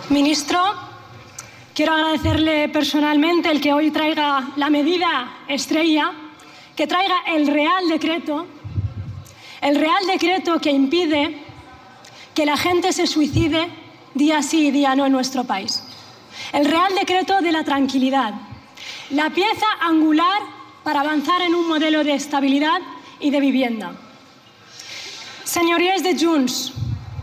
Ministro, quiero agradecerle personalmente el que hoy traiga la medida estrella, que traiga el Real Decreto que impide que la gente se suicide día sí y día no en nuestro país. El Real Decreto de la tranquilidad, la pieza angular para avanzar en un modelo de estabilidad y de vivienda. Señorías de Junts,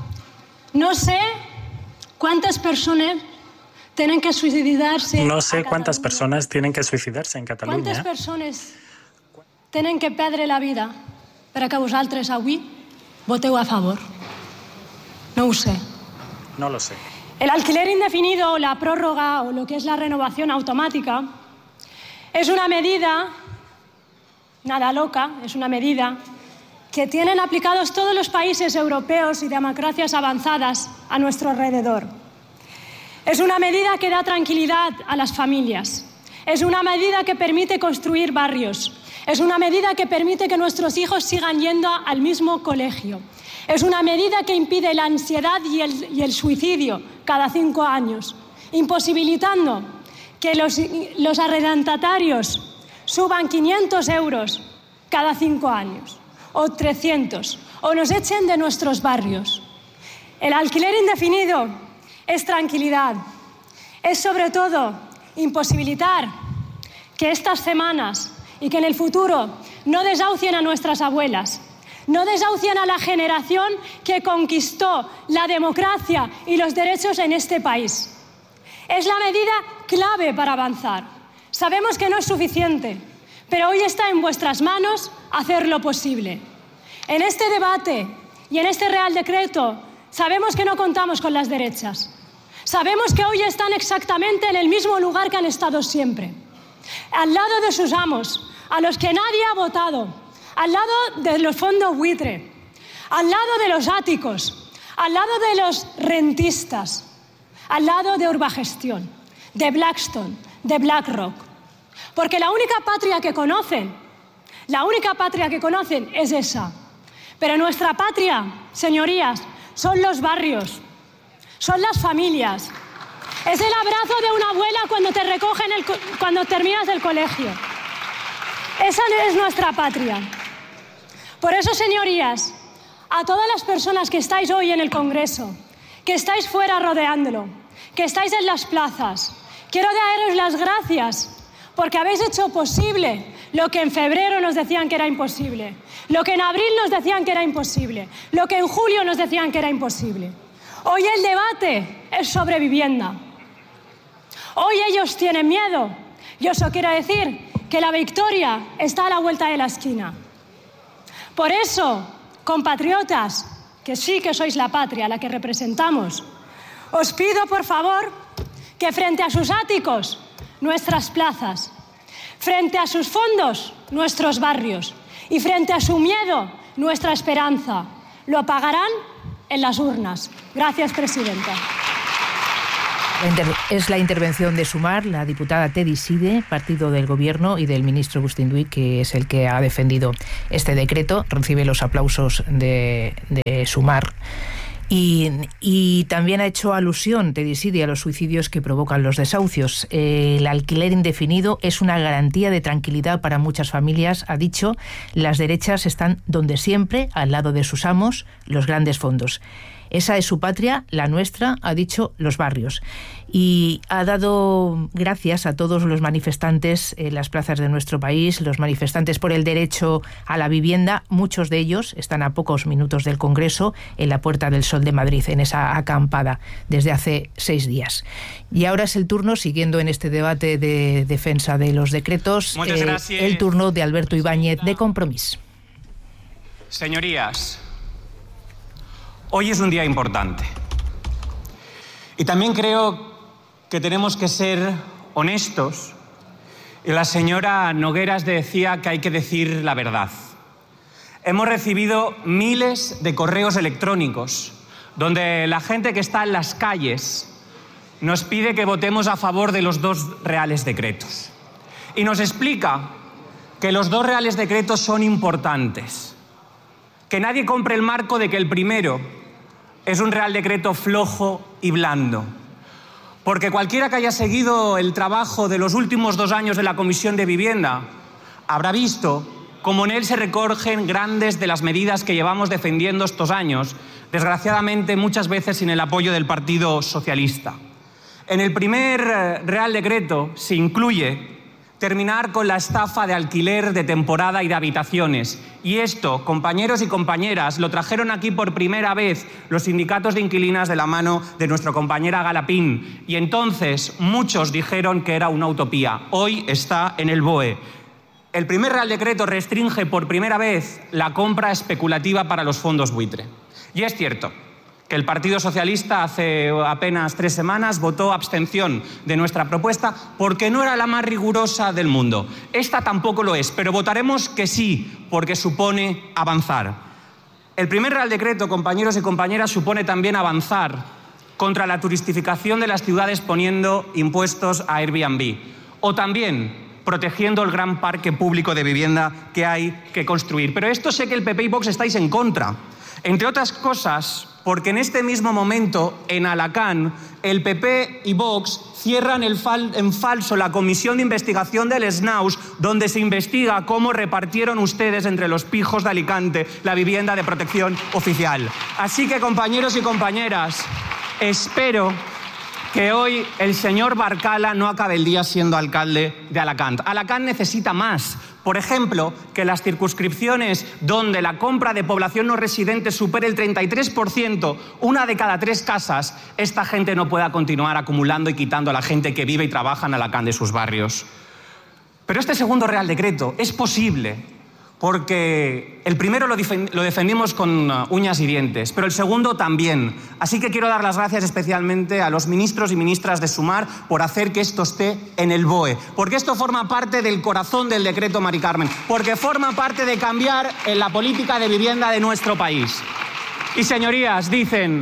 no sé cuántas personas tienen que suicidarse. No sé cuántas personas tienen que suicidarse en Catalunya. ¿Cuántas personas tienen que perdre la vida para que vosaltres avui voteu a favor? No ho sé. No lo sé. El alquiler indefinido, o la prórroga o lo que es la renovación automática es una medida nada loca, es una medida que tienen aplicados todos los países europeos y democracias avanzadas a nuestro alrededor. Es una medida que da tranquilidad a las familias. Es una medida que permite construir barrios. Es una medida que permite que nuestros hijos sigan yendo al mismo colegio. Es una medida que impide la ansiedad y el suicidio cada 5 años, imposibilitando que los arrendatarios suban 500 euros cada 5 años, o 300, o nos echen de nuestros barrios. El alquiler indefinido es tranquilidad, es sobre todo imposibilitar que estas semanas y que en el futuro no desahucien a nuestras abuelas, no desahucien a la generación que conquistó la democracia y los derechos en este país. Es la medida clave para avanzar. Sabemos que no es suficiente, pero hoy está en vuestras manos hacer lo posible. En este debate y en este Real Decreto sabemos que no contamos con las derechas. Sabemos que hoy están exactamente en el mismo lugar que han estado siempre, al lado de sus amos, a los que nadie ha votado, al lado de los fondos buitre, al lado de los áticos, al lado de los rentistas, al lado de Urbagestión, de Blackstone, de BlackRock. Porque la única patria que conocen es esa. Pero nuestra patria, señorías, son los barrios, son las familias. Es el abrazo de una abuela cuando te recogen cuando terminas el colegio. Esa es nuestra patria. Por eso, señorías, a todas las personas que estáis hoy en el Congreso, que estáis fuera rodeándolo, que estáis en las plazas, quiero daros las gracias porque habéis hecho posible lo que en febrero nos decían que era imposible, lo que en abril nos decían que era imposible, lo que en julio nos decían que era imposible. Hoy el debate es sobre vivienda. Hoy ellos tienen miedo. Y eso quiere decir que la victoria está a la vuelta de la esquina. Por eso, compatriotas, que sí que sois la patria, la que representamos, os pido, por favor, que frente a sus áticos, nuestras plazas, frente a sus fondos, nuestros barrios, y frente a su miedo, nuestra esperanza, lo pagarán en las urnas. Gracias, presidenta. Es la intervención de Sumar, la diputada Teddy Side, partido del Gobierno, y del ministro Agustín Duy, que es el que ha defendido este decreto. Recibe los aplausos de Sumar. Y también ha hecho alusión Teddy Side a los suicidios que provocan los desahucios. El alquiler indefinido es una garantía de tranquilidad para muchas familias, ha dicho. Las derechas están donde siempre, al lado de sus amos, los grandes fondos. Esa es su patria, la nuestra, ha dicho, los barrios. Y ha dado gracias a todos los manifestantes en las plazas de nuestro país, los manifestantes por el derecho a la vivienda. Muchos de ellos están a pocos minutos del Congreso, en la Puerta del Sol de Madrid, en esa acampada, desde hace 6 días. Y ahora es el turno, siguiendo en este debate de defensa de los decretos, el turno de Alberto Ibáñez, de Compromís. Señorías, hoy es un día importante y también creo que tenemos que ser honestos. Y la señora Nogueras decía que hay que decir la verdad. Hemos recibido miles de correos electrónicos donde la gente que está en las calles nos pide que votemos a favor de los 2 reales decretos. Y nos explica que los 2 reales decretos son importantes. Que nadie compre el marco de que el primero es un real decreto flojo y blando. Porque cualquiera que haya seguido el trabajo de los últimos 2 años de la Comisión de Vivienda habrá visto cómo en él se recogen grandes de las medidas que llevamos defendiendo estos años, desgraciadamente muchas veces sin el apoyo del Partido Socialista. En el primer Real Decreto se incluye terminar con la estafa de alquiler de temporada y de habitaciones. Y esto, compañeros y compañeras, lo trajeron aquí por primera vez los sindicatos de inquilinas de la mano de nuestra compañera Galapín. Y entonces muchos dijeron que era una utopía. Hoy está en el BOE. El primer Real Decreto restringe por primera vez la compra especulativa para los fondos buitre. Y es cierto que el Partido Socialista hace apenas 3 semanas votó abstención de nuestra propuesta porque no era la más rigurosa del mundo. Esta tampoco lo es, pero votaremos que sí, porque supone avanzar. El primer Real Decreto, compañeros y compañeras, supone también avanzar contra la turistificación de las ciudades poniendo impuestos a Airbnb. O también protegiendo el gran parque público de vivienda que hay que construir. Pero esto sé que el PP y Vox estáis en contra. Entre otras cosas, porque en este mismo momento, en Alacant, el PP y Vox cierran en falso la comisión de investigación del SNAUS, donde se investiga cómo repartieron ustedes entre los pijos de Alicante la vivienda de protección oficial. Así que, compañeros y compañeras, espero que hoy el señor Barcala no acabe el día siendo alcalde de Alacant. Alacant necesita más. Por ejemplo, que las circunscripciones donde la compra de población no residente supere el 33%, 1 de cada 3 casas, esta gente no pueda continuar acumulando y quitando a la gente que vive y trabaja en Alacant de sus barrios. Pero este segundo Real Decreto es posible porque el primero lo defendimos con uñas y dientes, pero el segundo también. Así que quiero dar las gracias especialmente a los ministros y ministras de Sumar por hacer que esto esté en el BOE, porque esto forma parte del corazón del decreto, Mari Carmen, porque forma parte de cambiar en la política de vivienda de nuestro país. Y señorías, dicen,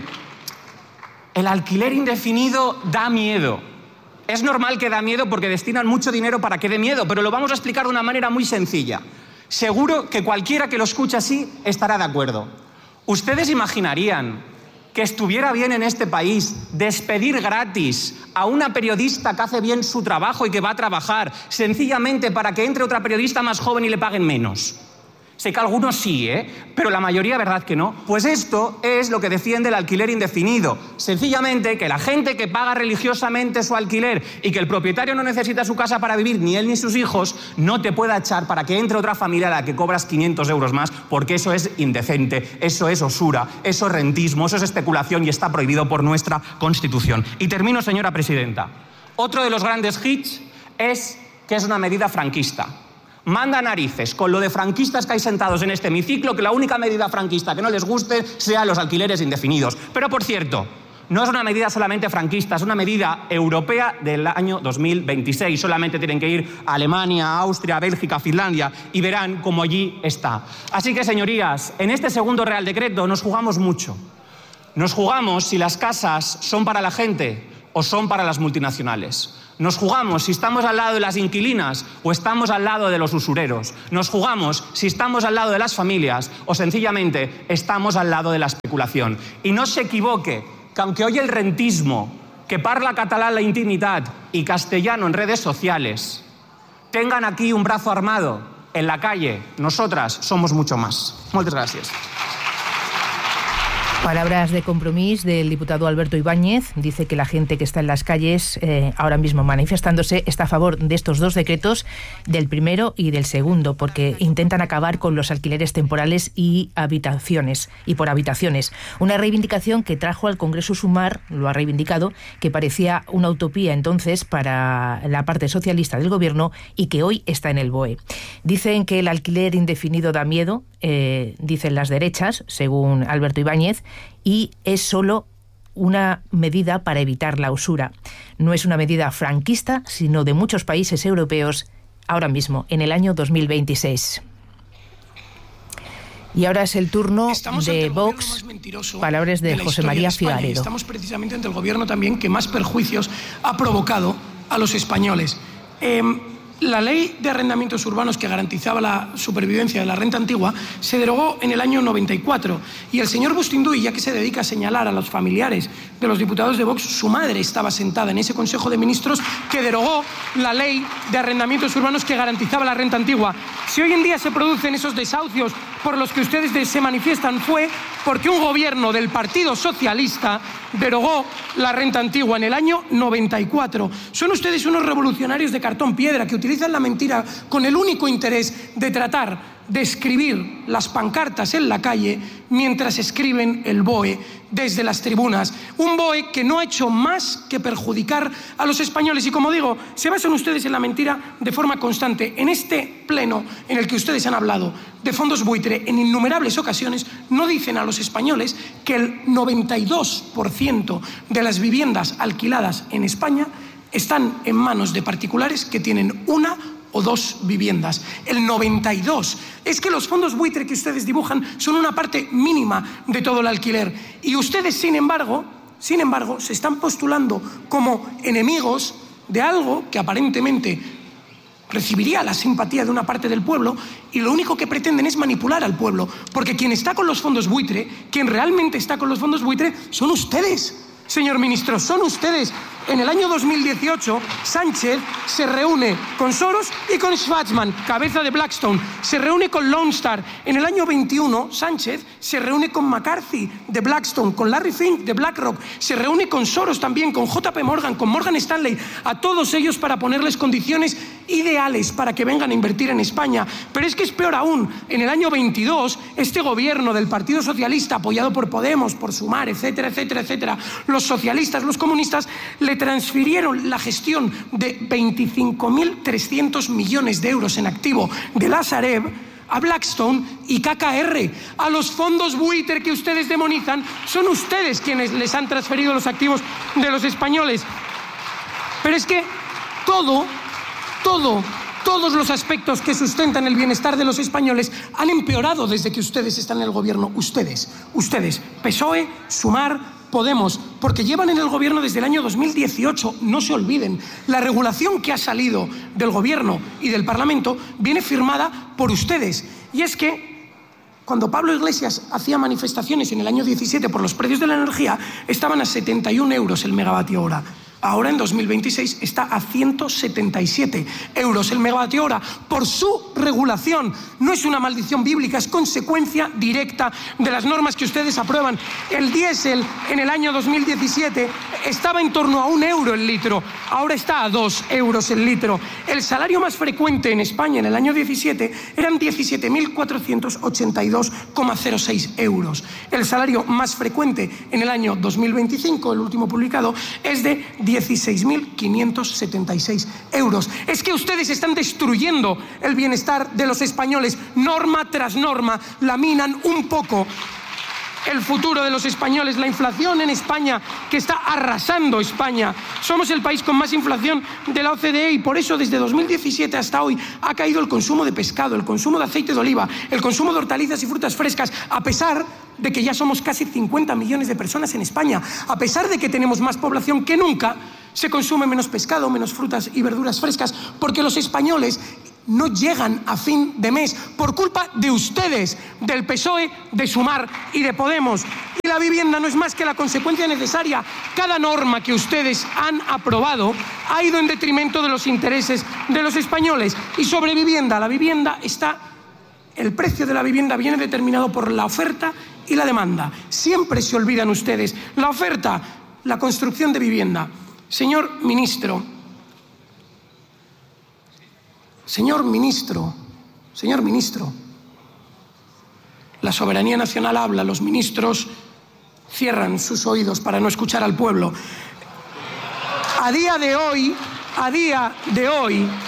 el alquiler indefinido da miedo. Es normal que da miedo porque destinan mucho dinero para que dé miedo, pero lo vamos a explicar de una manera muy sencilla. Seguro que cualquiera que lo escuche así estará de acuerdo. ¿Ustedes imaginarían que estuviera bien en este país despedir gratis a una periodista que hace bien su trabajo y que va a trabajar sencillamente para que entre otra periodista más joven y le paguen menos? Sé que algunos sí, pero la mayoría, ¿verdad que no? Pues esto es lo que defiende el alquiler indefinido. Sencillamente que la gente que paga religiosamente su alquiler y que el propietario no necesita su casa para vivir, ni él ni sus hijos, no te pueda echar para que entre otra familia a la que cobras 500 euros más, porque eso es indecente, eso es usura, eso es rentismo, eso es especulación y está prohibido por nuestra Constitución. Y termino, señora presidenta. Otro de los grandes hits es que es una medida franquista. Manda narices con lo de franquistas que hay sentados en este hemiciclo, que la única medida franquista que no les guste sea los alquileres indefinidos. Pero, por cierto, no es una medida solamente franquista, es una medida europea del año 2026. Solamente tienen que ir a Alemania, Austria, Bélgica, Finlandia y verán cómo allí está. Así que, señorías, en este segundo Real Decreto nos jugamos mucho. Nos jugamos si las casas son para la gente o son para las multinacionales. Nos jugamos si estamos al lado de las inquilinas o estamos al lado de los usureros. Nos jugamos si estamos al lado de las familias o sencillamente estamos al lado de la especulación. Y no se equivoque, que aunque hoy el rentismo, que parla catalán la intimidad y castellano en redes sociales, tengan aquí un brazo armado en la calle, nosotras somos mucho más. Muchas gracias. Palabras de Compromís del diputado Alberto Ibáñez. Dice que la gente que está en las calles ahora mismo manifestándose está a favor de estos 2 decretos, del primero y del segundo, porque intentan acabar con los alquileres temporales y habitaciones, y por habitaciones. Una reivindicación que trajo al Congreso Sumar, lo ha reivindicado, que parecía una utopía entonces para la parte socialista del gobierno y que hoy está en el BOE. Dicen que el alquiler indefinido da miedo, dicen las derechas, según Alberto Ibáñez, y es solo una medida para evitar la usura. No es una medida franquista, sino de muchos países europeos ahora mismo, en el año 2026. Y ahora es el turno de Vox, palabras de José María Figaredo. Estamos precisamente ante el gobierno también que más perjuicios ha provocado a los españoles. La ley de arrendamientos urbanos que garantizaba la supervivencia de la renta antigua se derogó en el año 94 y el señor Bustinduy, ya que se dedica a señalar a los familiares de los diputados de Vox, su madre estaba sentada en ese Consejo de Ministros que derogó la ley de arrendamientos urbanos que garantizaba la renta antigua. Si hoy en día se producen esos desahucios por los que ustedes se manifiestan fue porque un gobierno del Partido Socialista derogó la renta antigua en el año 94. Son ustedes unos revolucionarios de cartón piedra que utilizan la mentira con el único interés de tratar de escribir las pancartas en la calle mientras escriben el BOE desde las tribunas. Un BOE que no ha hecho más que perjudicar a los españoles y, como digo, se basan ustedes en la mentira de forma constante. En este pleno en el que ustedes han hablado de fondos buitre en innumerables ocasiones, no dicen a los españoles que el 92% de las viviendas alquiladas en España están en manos de particulares que tienen una o dos viviendas. El 92%. Es que los fondos buitre que ustedes dibujan son una parte mínima de todo el alquiler. Y ustedes, sin embargo, se están postulando como enemigos de algo que aparentemente recibiría la simpatía de una parte del pueblo, y lo único que pretenden es manipular al pueblo. Porque quien está con los fondos buitre, quien realmente está con los fondos buitre, son ustedes. Señor ministro, son ustedes. En el año 2018, Sánchez se reúne con Soros y con Schwarzman, cabeza de Blackstone. Se reúne con Lone Star. En el año 21, Sánchez se reúne con McCarthy de Blackstone, con Larry Fink de BlackRock. Se reúne con Soros también, con JP Morgan, con Morgan Stanley. A todos ellos para ponerles condiciones ideales para que vengan a invertir en España. Pero es que es peor aún. En el año 22, este gobierno del Partido Socialista, apoyado por Podemos, por Sumar, etcétera, etcétera, etcétera, los socialistas, los comunistas, le transfirieron la gestión de 25.300 millones de euros en activo de la Sareb a Blackstone y KKR. A los fondos buitre que ustedes demonizan, son ustedes quienes les han transferido los activos de los españoles. Pero es que todos los aspectos que sustentan el bienestar de los españoles han empeorado desde que ustedes están en el gobierno. Ustedes, PSOE, Sumar, Podemos, porque llevan en el gobierno desde el año 2018, no se olviden. La regulación que ha salido del gobierno y del Parlamento viene firmada por ustedes. Y es que cuando Pablo Iglesias hacía manifestaciones en el año 17 por los precios de la energía, estaban a 71 euros el megavatio hora. Ahora, en 2026, está a 177 euros el megavatio hora por su regulación. No es una maldición bíblica, es consecuencia directa de las normas que ustedes aprueban. El diésel en el año 2017 estaba en torno a 1 euro el litro, ahora está a 2 euros el litro. El salario más frecuente en España en el año 17 eran 17.482,06 euros. El salario más frecuente en el año 2025, el último publicado, es de 16.576 euros. Es que ustedes están destruyendo el bienestar de los españoles. Norma tras norma laminan un poco el futuro de los españoles. La inflación en España, que está arrasando España. Somos el país con más inflación de la OCDE y por eso desde 2017 hasta hoy ha caído el consumo de pescado, el consumo de aceite de oliva, el consumo de hortalizas y frutas frescas, a pesar de que ya somos casi 50 millones de personas en España. A pesar de que tenemos más población que nunca, se consume menos pescado, menos frutas y verduras frescas, porque los españoles no llegan a fin de mes por culpa de ustedes, del PSOE, de Sumar y de Podemos. Y la vivienda no es más que la consecuencia necesaria. Cada norma que ustedes han aprobado ha ido en detrimento de los intereses de los españoles. Y sobre vivienda, el precio de la vivienda viene determinado por la oferta y la demanda. Siempre se olvidan ustedes. La oferta, la construcción de vivienda. Señor ministro, la soberanía nacional habla, los ministros cierran sus oídos para no escuchar al pueblo. A día de hoy,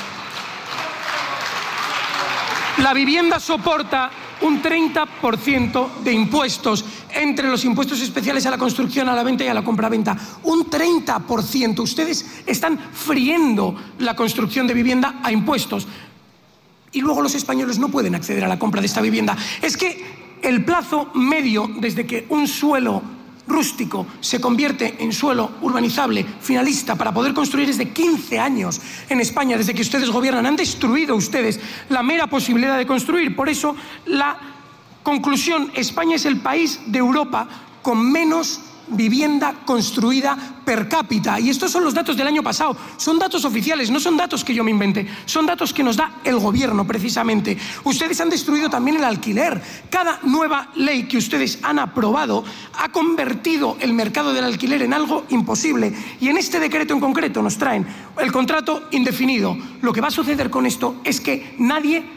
la vivienda soporta un 30% de impuestos, entre los impuestos especiales a la construcción, a la venta y a la compraventa. Un 30%. Ustedes están friendo la construcción de vivienda a impuestos. Y luego los españoles no pueden acceder a la compra de esta vivienda. Es que el plazo medio desde que un suelo rústico se convierte en suelo urbanizable finalista para poder construir desde 15 años en España, desde que ustedes gobiernan. Han destruido ustedes la mera posibilidad de construir. Por eso, la conclusión: España es el país de Europa con menos vivienda construida per cápita. Y estos son los datos del año pasado. Son datos oficiales, no son datos que yo me inventé. Son datos que nos da el gobierno, precisamente. Ustedes han destruido también el alquiler. Cada nueva ley que ustedes han aprobado ha convertido el mercado del alquiler en algo imposible. Y en este decreto en concreto nos traen el contrato indefinido. Lo que va a suceder con esto es que nadie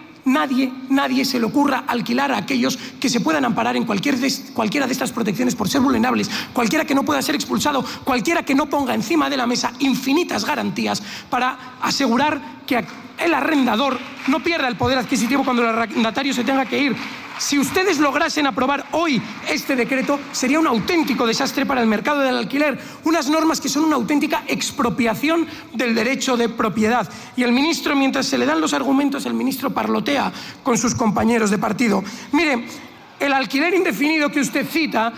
se le ocurra alquilar a aquellos que se puedan amparar en cualquiera de estas protecciones por ser vulnerables, cualquiera que no pueda ser expulsado, cualquiera que no ponga encima de la mesa infinitas garantías para asegurar que el arrendador no pierda el poder adquisitivo cuando el arrendatario se tenga que ir. Si ustedes lograsen aprobar hoy este decreto, sería un auténtico desastre para el mercado del alquiler, unas normas que son una auténtica expropiación del derecho de propiedad. Y el ministro, mientras se le dan los argumentos, el ministro parlotea con sus compañeros de partido. Mire, el alquiler indefinido que usted cita,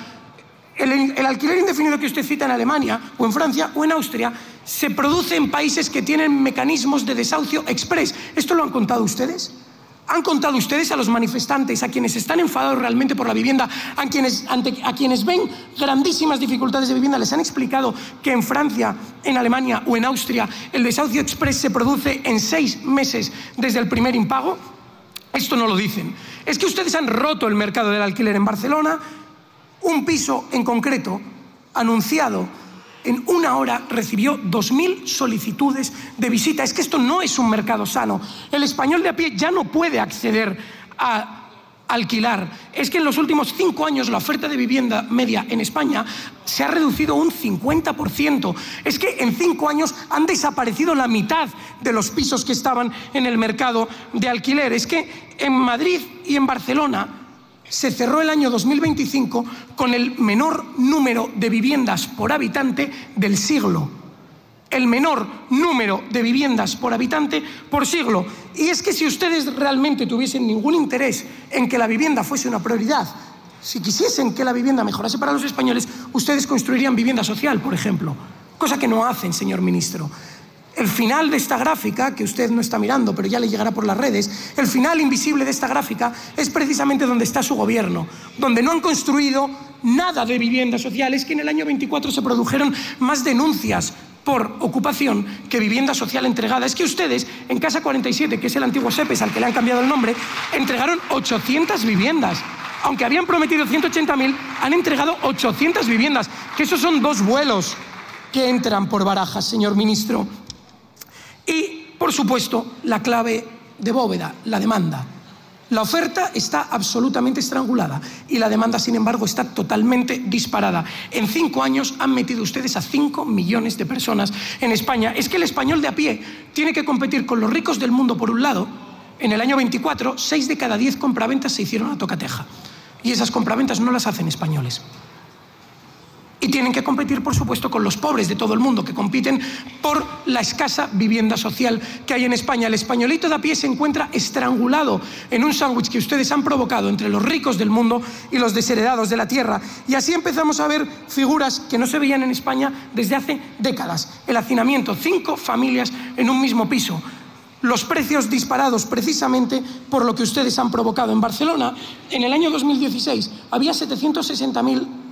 el alquiler indefinido que usted cita en Alemania o en Francia o en Austria, se produce en países que tienen mecanismos de desahucio express. ¿Esto lo han contado ustedes? ¿Han contado ustedes a los manifestantes, a quienes están enfadados realmente por la vivienda, a quienes ven grandísimas dificultades de vivienda? ¿Les han explicado que en Francia, en Alemania o en Austria el desahucio express se produce en 6 meses desde el primer impago? Esto no lo dicen. Es que ustedes han roto el mercado del alquiler en Barcelona. Un piso en concreto, anunciado en una hora, recibió 2.000 solicitudes de visita. Es que esto no es un mercado sano. El español de a pie ya no puede acceder a alquilar. Es que en los últimos 5 años la oferta de vivienda media en España se ha reducido un 50%. Es que en 5 años han desaparecido la mitad de los pisos que estaban en el mercado de alquiler. Es que en Madrid y en Barcelona se cerró el año 2025 con el menor número de viviendas por habitante del siglo. El menor número de viviendas por habitante por siglo. Y es que si ustedes realmente tuviesen ningún interés en que la vivienda fuese una prioridad, si quisiesen que la vivienda mejorase para los españoles, ustedes construirían vivienda social, por ejemplo. Cosa que no hacen, señor ministro. El final de esta gráfica, que usted no está mirando, pero ya le llegará por las redes, el final invisible de esta gráfica es precisamente donde está su gobierno, donde no han construido nada de vivienda social. Es que en el año 24 se produjeron más denuncias por ocupación que vivienda social entregada. Es que ustedes, en Casa 47, que es el antiguo SEPES al que le han cambiado el nombre, entregaron 800 viviendas. Aunque habían prometido 180.000, han entregado 800 viviendas, que esos son 2 vuelos que entran por Barajas, señor ministro. Y, por supuesto, la clave de bóveda, la demanda. La oferta está absolutamente estrangulada y la demanda, sin embargo, está totalmente disparada. En 5 años han metido ustedes a 5 millones de personas en España. Es que el español de a pie tiene que competir con los ricos del mundo, por un lado. En el año 24, 6 de cada 10 compraventas se hicieron a tocateja. Y esas compraventas no las hacen españoles. Y tienen que competir, por supuesto, con los pobres de todo el mundo, que compiten por la escasa vivienda social que hay en España. El españolito de a pie se encuentra estrangulado en un sándwich que ustedes han provocado entre los ricos del mundo y los desheredados de la tierra. Y así empezamos a ver figuras que no se veían en España desde hace décadas. El hacinamiento, 5 familias en un mismo piso. Los precios disparados precisamente por lo que ustedes han provocado. En Barcelona, en el año 2016, había 760.000